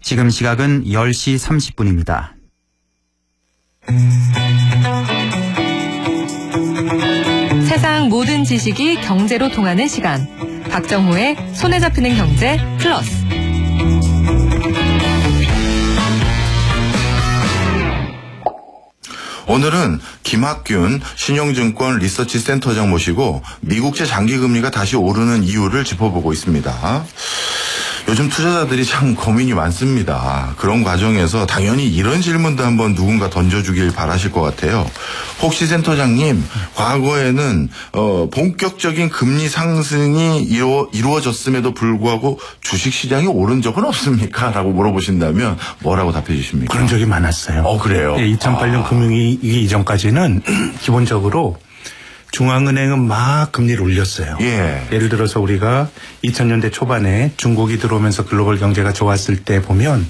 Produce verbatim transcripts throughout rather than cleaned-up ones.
지금 시각은 열 시 삼십 분입니다. 세상 모든 지식이 경제로 통하는 시간. 박정호의 손에 잡히는 경제 플러스. 오늘은 김학균 신용증권 리서치 센터장 모시고 미국제 장기금리가 다시 오르는 이유를 짚어보고 있습니다. 요즘 투자자들이 참 고민이 많습니다. 그런 과정에서 당연히 이런 질문도 한번 누군가 던져주길 바라실 것 같아요. 혹시 센터장님, 과거에는 어, 본격적인 금리 상승이 이루, 이루어졌음에도 불구하고 주식시장이 오른 적은 없습니까? 라고 물어보신다면 뭐라고 답해 주십니까? 그런 적이 많았어요. 어, 그래요? 예, 이천팔 년 아. 금융위기 이전까지는 기본적으로 중앙은행은 막 금리를 올렸어요. 예. 예를 들어서 우리가 이천 년대 초반에 중국이 들어오면서 글로벌 경제가 좋았을 때 보면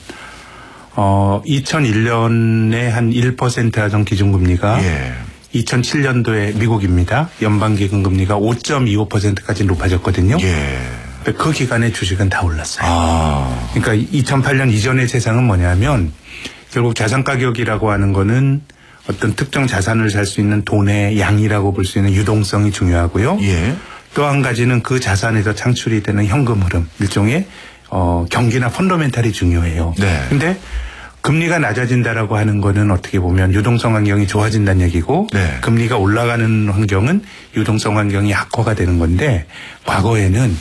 어 이천일 년에 한 일 퍼센트 하던 기준금리가 예. 이천칠 년도에 미국입니다. 연방기금금리가 오 점 이오 퍼센트까지 높아졌거든요. 예. 그 기간에 주식은 다 올랐어요. 아. 그러니까 이천팔 년 이전의 세상은 뭐냐면 결국 자산 가격이라고 하는 거는 어떤 특정 자산을 살 수 있는 돈의 양이라고 볼 수 있는 유동성이 중요하고요. 예. 또 한 가지는 그 자산에서 창출이 되는 현금 흐름, 일종의 어, 경기나 펀더멘탈이 중요해요. 네. 근데 금리가 낮아진다라고 하는 거는 어떻게 보면 유동성 환경이 좋아진다는 얘기고 네. 금리가 올라가는 환경은 유동성 환경이 악화가 되는 건데 과거에는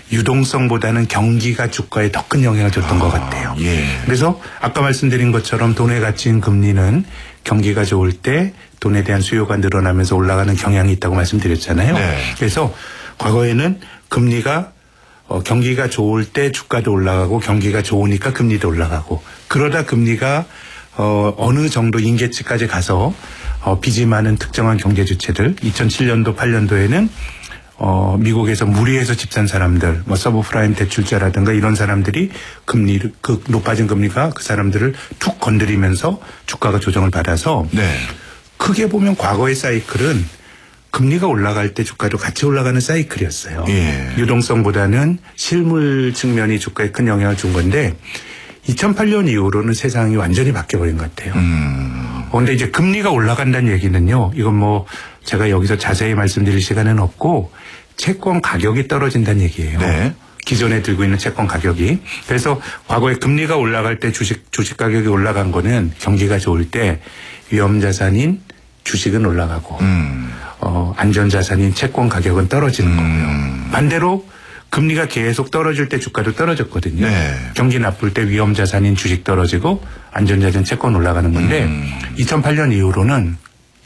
유동성보다는 경기가 주가에 더 큰 영향을 줬던 아, 것 같아요. 예. 그래서 아까 말씀드린 것처럼 돈의 가치인 금리는 경기가 좋을 때 돈에 대한 수요가 늘어나면서 올라가는 경향이 있다고 말씀드렸잖아요. 네. 그래서 과거에는 금리가 어, 경기가 좋을 때 주가도 올라가고 경기가 좋으니까 금리도 올라가고 그러다 금리가 어, 어느 정도 임계치까지 가서 어, 빚이 많은 특정한 경제 주체들 이천칠 년도 팔 년도에는 어, 미국에서 무리해서 집 산 사람들, 뭐 서브프라임 대출자라든가 이런 사람들이 금리, 그 높아진 금리가 그 사람들을 툭 건드리면서 주가가 조정을 받아서 네. 크게 보면 과거의 사이클은 금리가 올라갈 때 주가도 같이 올라가는 사이클이었어요. 예. 유동성보다는 실물 측면이 주가에 큰 영향을 준 건데 이천팔 년 이후로는 세상이 완전히 바뀌어버린 것 같아요. 음. 그런데 이제 금리가 올라간다는 얘기는요. 이건 뭐 제가 여기서 자세히 말씀드릴 시간은 없고 채권 가격이 떨어진다는 얘기예요. 네. 기존에 들고 있는 채권 가격이. 그래서 과거에 금리가 올라갈 때 주식 주식 가격이 올라간 거는 경기가 좋을 때 위험자산인 주식은 올라가고 음. 어, 안전자산인 채권 가격은 떨어지는 음. 거고요. 반대로 금리가 계속 떨어질 때 주가도 떨어졌거든요. 네. 경기 나쁠 때 위험자산인 주식 떨어지고 안전자산 채권 올라가는 건데 음. 이천팔 년 이후로는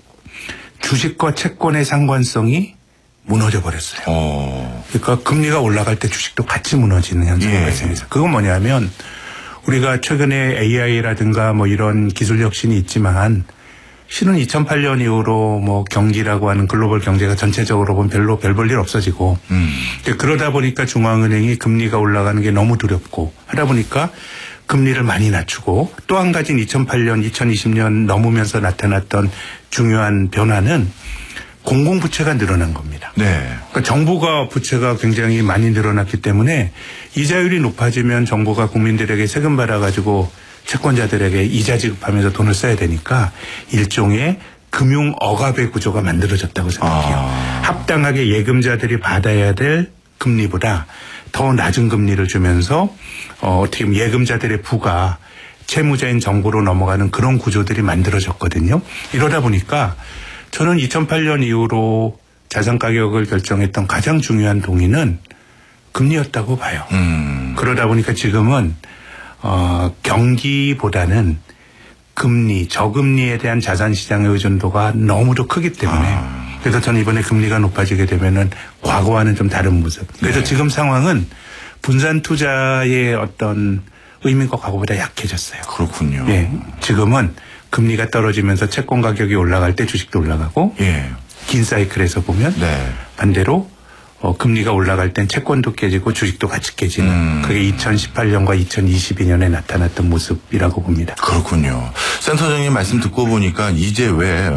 주식과 채권의 상관성이 무너져 버렸어요. 어. 그러니까 금리가 올라갈 때 주식도 같이 무너지는 현상이 예. 발생해서 그건 뭐냐면 우리가 최근에 에이아이라든가 뭐 이런 기술 혁신이 있지만 실은 이천팔 년 이후로 뭐 경기라고 하는 글로벌 경제가 전체적으로 보면 별로 별 볼 일 없어지고 음. 그러다 보니까 중앙은행이 금리가 올라가는 게 너무 두렵고 하다 보니까 금리를 많이 낮추고 또 한 가지는 이천팔 년, 이천이십 년 넘으면서 나타났던 중요한 변화는 공공부채가 늘어난 겁니다. 네. 그러니까 정부가 부채가 굉장히 많이 늘어났기 때문에 이자율이 높아지면 정부가 국민들에게 세금 받아가지고 채권자들에게 이자 지급하면서 돈을 써야 되니까 일종의 금융 억압의 구조가 만들어졌다고 생각해요. 아. 합당하게 예금자들이 받아야 될 금리보다 더 낮은 금리를 주면서 어, 어떻게 보면 예금자들의 부가 채무자인 정부로 넘어가는 그런 구조들이 만들어졌거든요. 이러다 보니까 저는 이천팔 년 이후로 자산 가격을 결정했던 가장 중요한 동인은 금리였다고 봐요. 음. 그러다 보니까 지금은 어, 경기보다는 금리, 저금리에 대한 자산 시장의 의존도가 너무도 크기 때문에 아. 그래서 저는 이번에 금리가 높아지게 되면은 과거와는 좀 다른 모습. 그래서 네. 지금 상황은 분산 투자의 어떤 의미가 과거보다 약해졌어요. 그렇군요. 예, 지금은 금리가 떨어지면서 채권 가격이 올라갈 때 주식도 올라가고 예. 긴 사이클에서 보면 네. 반대로 어, 금리가 올라갈 땐 채권도 깨지고 주식도 같이 깨지는 음. 그게 이천십팔 년과 이천이십이 년에 나타났던 모습이라고 봅니다. 그렇군요. 센터장님 말씀 듣고 보니까 이제 왜